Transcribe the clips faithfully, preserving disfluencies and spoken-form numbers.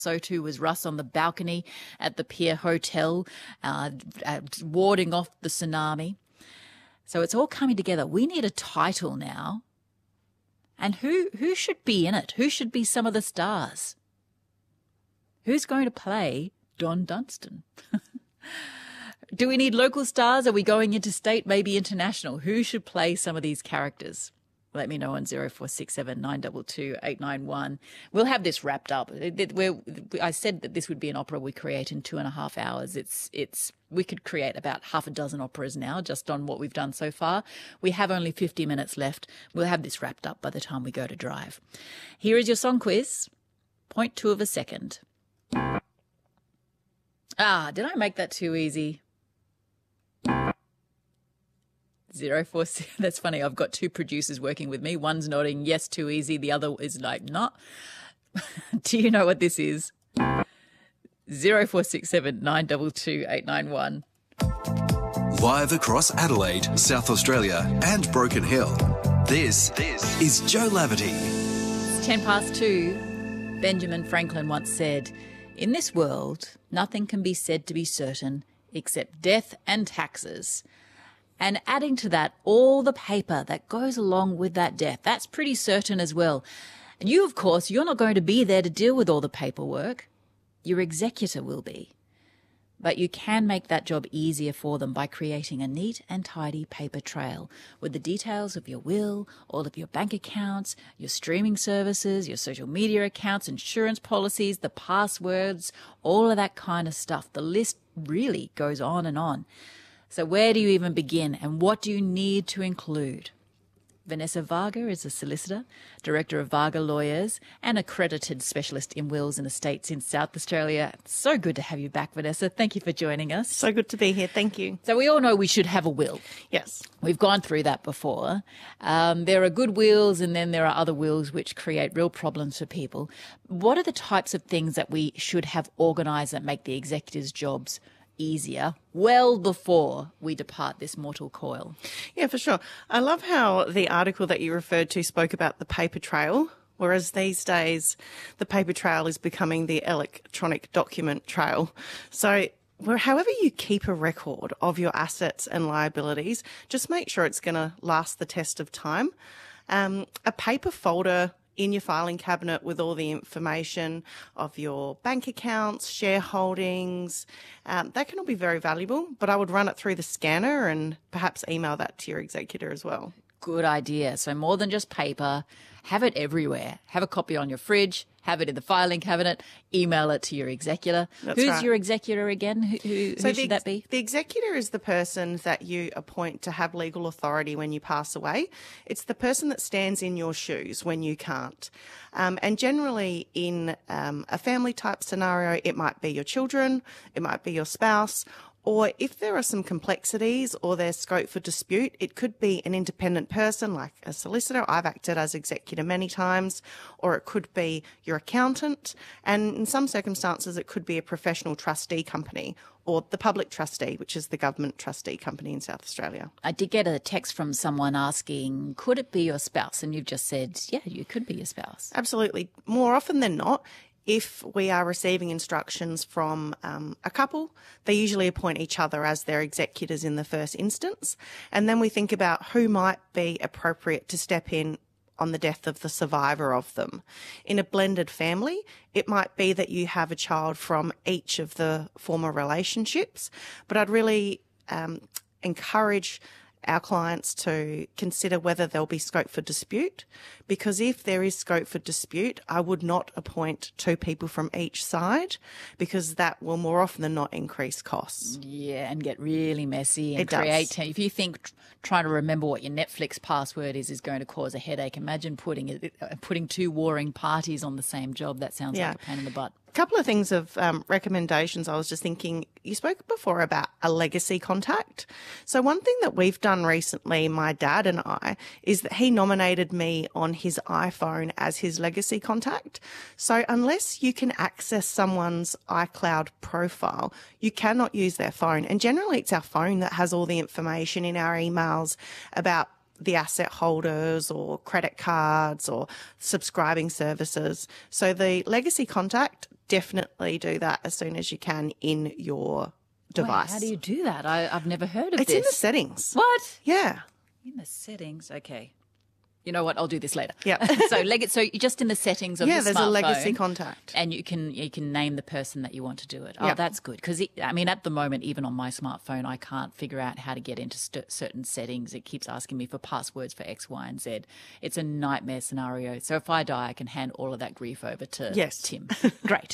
So too was Russ on the balcony at the Pier Hotel, uh, uh, warding off the tsunami. So it's all coming together. We need a title now. And who who should be in it? Who should be some of the stars? Who's going to play Don Dunstan? Do we need local stars? Are we going interstate, maybe international? Who should play some of these characters? Let me know on zero four six seven nine two two eight nine one. We'll have this wrapped up. We're, I said that this would be an opera we create in two and a half hours. It's, it's, we could create about half a dozen operas now just on what we've done so far. We have only fifty minutes left. We'll have this wrapped up by the time we go to drive. Here is your song quiz. Point two of a second. Ah, did I make that too easy? Zero four six. That's funny. I've got two producers working with me. One's nodding yes, too easy. The other is like, not. Do you know what this is? Zero four six seven nine two two eight nine one. Live across Adelaide, South Australia, and Broken Hill. This this is Joe Laverty. It's ten past two. Benjamin Franklin once said, "In this world, nothing can be said to be certain except death and taxes." And adding to that, all the paper that goes along with that death, that's pretty certain as well. And you, of course, you're not going to be there to deal with all the paperwork. Your executor will be. But you can make that job easier for them by creating a neat and tidy paper trail with the details of your will, all of your bank accounts, your streaming services, your social media accounts, insurance policies, the passwords, all of that kind of stuff. The list really goes on and on. So where do you even begin, and what do you need to include? Vanessa Varga is a solicitor, director of Varga Lawyers, and accredited specialist in wills and estates in South Australia. It's so good to have you back, Vanessa. Thank you for joining us. So good to be here. Thank you. So we all know we should have a will. Yes. We've gone through that before. Um, there are good wills, and then there are other wills which create real problems for people. What are the types of things that we should have organised that make the executors' jobs easier well before we depart this mortal coil? Yeah, for sure. I love how the article that you referred to spoke about the paper trail, whereas these days the paper trail is becoming the electronic document trail. So where, however you keep a record of your assets and liabilities, just make sure it's going to last the test of time. Um, a paper folder in your filing cabinet with all the information of your bank accounts, shareholdings, um, that can all be very valuable, but I would run it through the scanner and perhaps email that to your executor as well. Good idea. So more than just paper, have it everywhere. Have a copy on your fridge, have it in the filing cabinet, email it to your executor. That's Who's right. your executor again? Who, who, so who the, should that be? The executor is the person that you appoint to have legal authority when you pass away. It's the person that stands in your shoes when you can't. Um, and generally in um, a family type scenario, it might be your children, it might be your spouse, or if there are some complexities or there's scope for dispute, it could be an independent person like a solicitor. I've acted as executor many times, or it could be your accountant. And in some circumstances, it could be a professional trustee company or the public trustee, which is the government trustee company in South Australia. I did get a text from someone asking, could it be your spouse? And you've just said, yeah, you could be your spouse. Absolutely. More often than not, if we are receiving instructions from um, a couple, they usually appoint each other as their executors in the first instance. And then we think about who might be appropriate to step in on the death of the survivor of them. In a blended family, it might be that you have a child from each of the former relationships, but I'd really um, encourage our clients to consider whether there'll be scope for dispute, because if there is scope for dispute, I would not appoint two people from each side, because that will more often than not increase costs. Yeah, and get really messy and It does. create. If you think tr- trying to remember what your Netflix password is is going to cause a headache, imagine putting it, uh, putting two warring parties on the same job. That sounds Yeah. like a pain in the butt. A couple of things of um, recommendations. I was just thinking, you spoke before about a legacy contact. So one thing that we've done recently, my dad and I, is that he nominated me on his iPhone as his legacy contact. So unless you can access someone's iCloud profile, you cannot use their phone. And generally it's our phone that has all the information in our emails about the asset holders or credit cards or subscribing services. So the legacy contact, definitely do that as soon as you can in your device. Wait, how do you do that? I, I've never heard of it's this. in the settings. What? Yeah. In the settings, okay. You know what? I'll do this later. Yeah. so, leg- so you're just in the settings of yeah, your there's smartphone, a legacy contact. and you can you can name the person that you want to do it. Oh, Yeah. that's good because I mean, at the moment, even on my smartphone, I can't figure out how to get into st- certain settings. It keeps asking me for passwords for X, Y, and Z. It's a nightmare scenario. So if I die, I can hand all of that grief over to Yes. Tim. Great.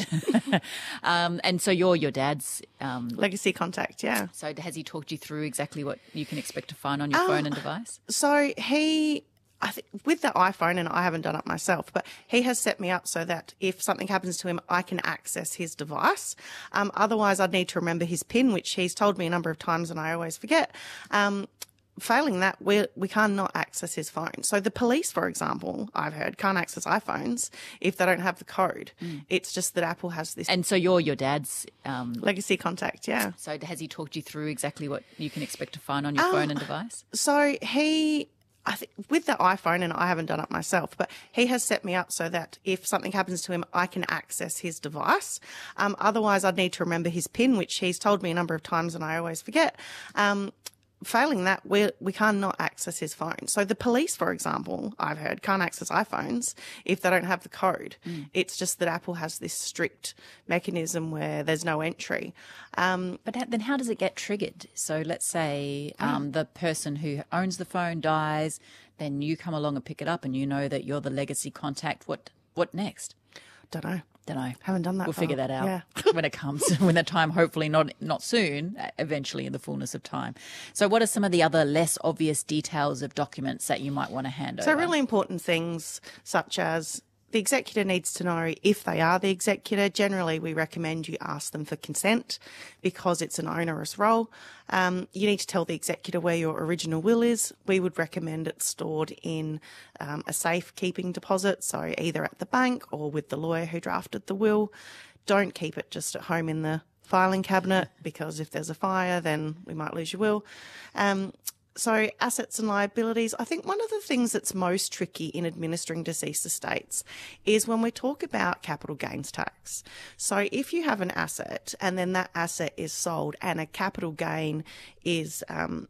um, and so you're your dad's. Um, Legacy contact, yeah. so has he talked you through exactly what you can expect to find on your phone and device? So he, I think with the iPhone, and I haven't done it myself, but he has set me up so that if something happens to him, I can access his device. Um, otherwise, I'd need to remember his PIN, which he's told me a number of times and I always forget. Um, Failing that, we we cannot access his phone. So the police, for example, I've heard, can't access iPhones if they don't have the code. Mm. It's just that Apple has this And so you're your dad's. Um, legacy contact, yeah. so has he talked you through exactly what you can expect to find on your Um, phone and device? So he, I think with the iPhone, and I haven't done it myself, but he has set me up so that if something happens to him, I can access his device. Um, otherwise, I'd need to remember his PIN, which he's told me a number of times and I always forget. Um, Failing that, we we cannot access his phone. So the police, for example, I've heard, can't access iPhones if they don't have the code. Mm. It's just that Apple has this strict mechanism where there's no entry. Um, But then how does it get triggered? So let's say um, the person who owns the phone dies, then you come along and pick it up and you know that you're the legacy contact. What what next? don't know. Don't know. Haven't done that We'll far. figure that out Yeah. when it comes, when the time, hopefully not not soon, eventually in the fullness of time. So what are some of the other less obvious details of documents that you might want to hand So over? really important things such as the executor needs to know if they are the executor. Generally, we recommend you ask them for consent because it's an onerous role. Um, you need to tell the executor where your original will is. We would recommend it stored in um, a safe keeping deposit, so either at the bank or with the lawyer who drafted the will. Don't keep it just at home in the filing cabinet because if there's a fire, then we might lose your will. Um, So assets and liabilities, I think one of the things that's most tricky in administering deceased estates is when we talk about capital gains tax. So if you have an asset and then that asset is sold and a capital gain is um,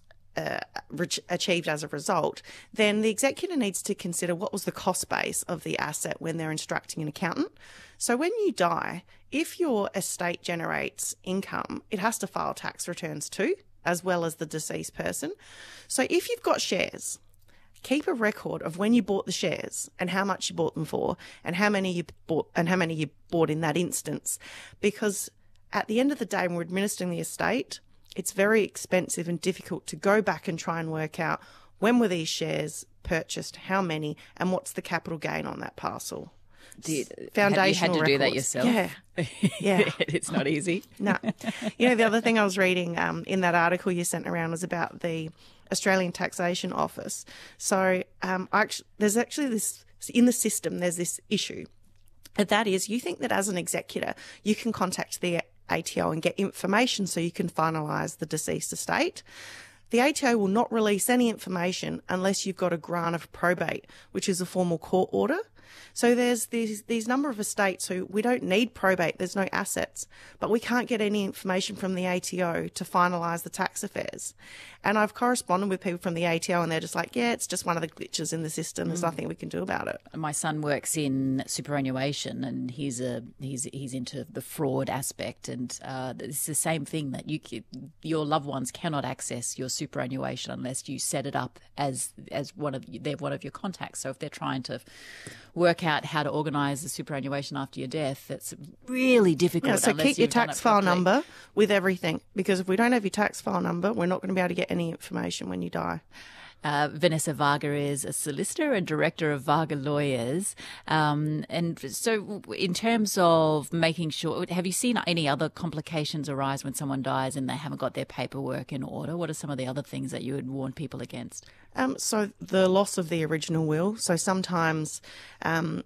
uh, achieved as a result, then the executor needs to consider what was the cost base of the asset when they're instructing an accountant. So when you die, if your estate generates income, it has to file tax returns too, as well as the deceased person. So if you've got shares, keep a record of when you bought the shares and how much you bought them for and how many you bought and how many you bought in that instance. Because at the end of the day, when we're administering the estate, it's very expensive and difficult to go back and try and work out when were these shares purchased, how many, and what's the capital gain on that parcel. Do you, Foundational have you had to do that records. yourself? Yeah. Yeah. It's not easy. No. You know, the other thing I was reading um, in that article you sent around was about the Australian Taxation Office. So um, actually, there's actually this, in the system, there's this issue. And that is, you think that as an executor, you can contact the A T O and get information so you can finalise the deceased estate. The A T O will not release any information unless you've got a grant of probate, which is a formal court order. So there's these, these number of estates who we don't need probate, there's no assets, but we can't get any information from the A T O to finalise the tax affairs. And I've corresponded with people from the A T O and they're just like, yeah, it's just one of the glitches in the system. There's mm. nothing we can do about it. My son works in superannuation and he's a he's he's into the fraud aspect, and uh, it's the same thing that you your loved ones cannot access your superannuation unless you set it up as as one of they're one of your contacts. So if they're trying to work out how to organise the superannuation after your death, it's really difficult. Yeah, so unless keep your you've done tax it file properly. number with everything, because if we don't have your tax file number, we're not going to be able to get any information when you die. Uh, Vanessa Varga is a solicitor and director of Varga Lawyers. Um, and so in terms of making sure, have you seen any other complications arise when someone dies and they haven't got their paperwork in order? What are some of the other things that you would warn people against? Um, so the loss of the original will. So sometimes um,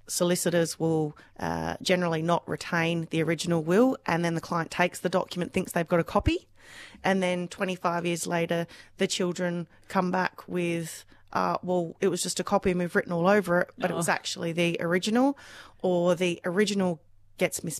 solicitors will uh, generally not retain the original will, and then the client takes the document, thinks they've got a copy, and then twenty-five years later, the children come back with, uh, well, it was just a copy and we've written all over it, but oh. it was actually the original, or the original gets mis-